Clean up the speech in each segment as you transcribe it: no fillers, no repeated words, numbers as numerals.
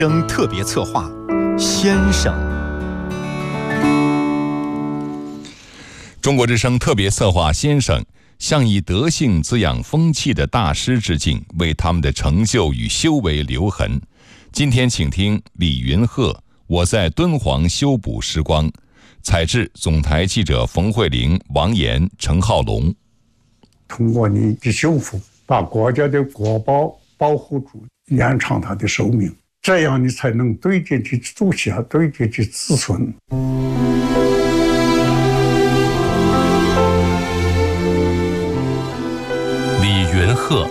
特别策划先生。 中国之声特别策划先生向以德性滋养风气的大师致敬，为他们的成就与修为留痕。今天请听李云鹤《我在敦煌修补时光》，采制总台记者冯慧玲、王岩、陈浩龙。 通过你的修复，把国家的国宝保护住，延长它的寿命，这样你才能对接的祖先，对接的子孙。 李云鹤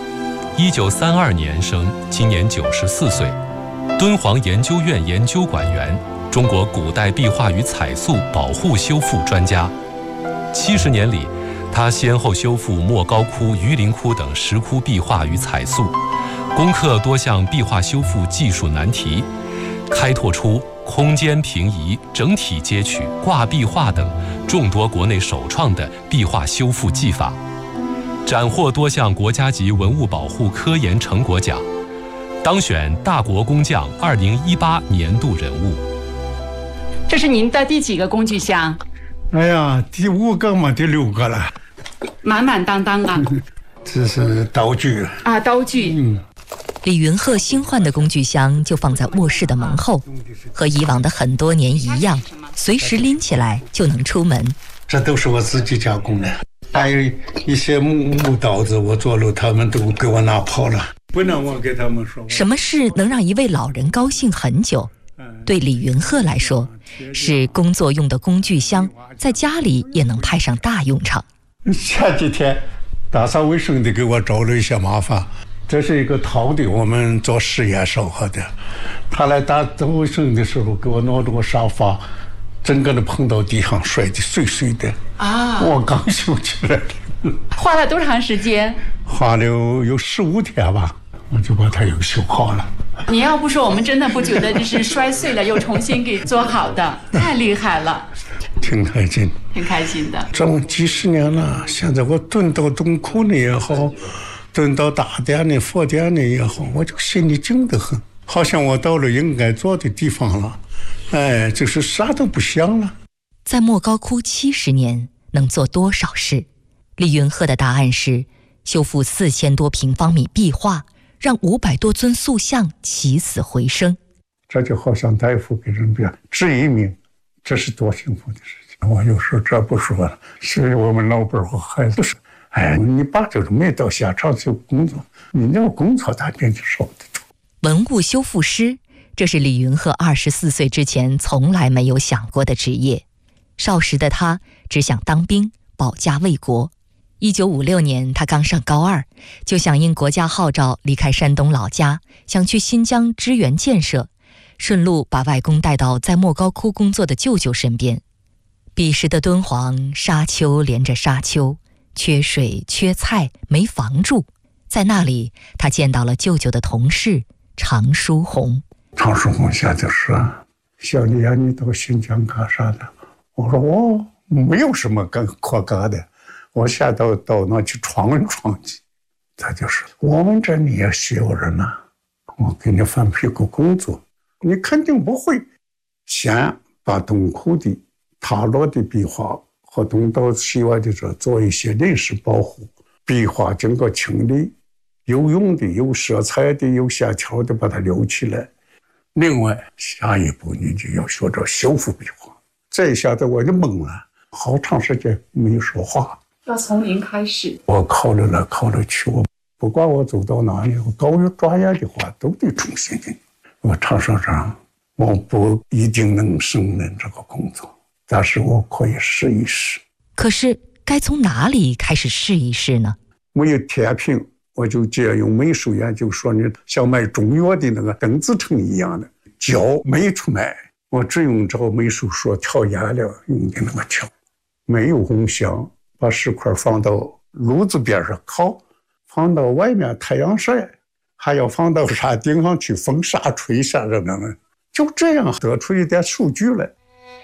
，1932年生，今年94岁，敦煌研究院研究馆员，中国古代壁画与彩塑保护修复专家。70年里，他先后修复莫高窟、榆林窟等石窟壁画与彩塑，攻克多项壁画修复技术难题，开拓出空间平移、整体接取、挂壁画等众多国内首创的壁画修复技法，斩获多项国家级文物保护科研成果奖，当选大国工匠2018年度人物。 这是您的第几个工具箱？ 哎呀，第5个嘛，第6个了， 满满当当啊！ 这是道具啊，刀具。 李云鹤新换的工具箱就放在卧室的门后，和以往的很多年一样，随时拎起来就能出门。 这都是我自己加工的，还有一些木刀子，我做了，他们都给我拿跑了，不能我给他们说。 什么事能让一位老人高兴很久？对李云鹤来说，是工作用的工具箱，在家里也能派上大用场。 前几天打扫卫生的给我找了一些麻烦，这是一个陶的，我们做实验烧好的。他来打扫卫生的时候，给我弄了个沙发，整个的碰到地上，摔得碎碎的啊！我刚修起来的。 花了多长时间？ 花了有15天吧，我就把它又修好了。 你要不说，我们真的不觉得这是摔碎了又重新给做好的，太厉害了。 挺开心， 挺开心的。 这么几十年了，现在我蹲到洞窟里也好，蹲到大殿里、佛殿里也好，我就心里静得很，好像我到了应该做的地方了。哎，就是啥都不想了。 在莫高窟70年，能做多少事？李云鹤的答案是修复4000多平方米壁画，让500多尊塑像起死回生。 这就好像大夫给人治一命，这是多幸福的事情。我有时候这不说了，是我们老伴和孩子说：“哎，你爸就是没到现场去工作，你要工作他给你说得出。” 文物修复师，这是李云鹤24岁之前从来没有想过的职业。少时的他只想当兵，保家卫国。1956年，他刚上高2，就响应国家号召离开山东老家，想去新疆支援建设，顺路把外公带到在莫高窟工作的舅舅身边。彼时的敦煌，沙丘连着沙丘，缺水缺菜，没房住。在那里，他见到了舅舅的同事常书鸿。 常书鸿现在说：“小李啊，你到新疆干啥的？”我说：“我没有什么可干的，我现在到那去闯一闯去。”他就说：“我们这里也需要人呐，我给你分配个工作，你肯定不会。先把洞窟的塌落的壁画和东到西外的这做一些临时保护，壁画经过清理，有用的、有色彩的、有线条的，把它留起来。另外，下一步你就要学着修复壁画。”这一下子我就懵了，好长时间没说话。 要从零开始。 我考虑来考虑去，我不管我走到哪里，我高于专业的话都得重新的。我常说上，我不一定能胜任这个工作，但是我可以试一试。 可是该从哪里开始试一试呢？ 没有天平，我就借用美术研究说，你像卖中药的那个邓紫藤一样的胶没出卖。我只用这个美术说调颜料用的那么调，没有红香，把石块放到炉子边上烤，放到外面太阳晒，还要放到山顶上去风沙吹下着呢，就这样得出一点数据来。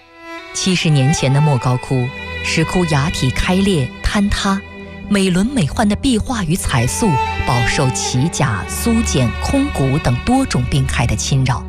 70年前的莫高窟，石窟崖体开裂坍塌，美轮美奂的壁画与彩塑饱受奇甲、苏碱、空谷等多种病害的侵扰。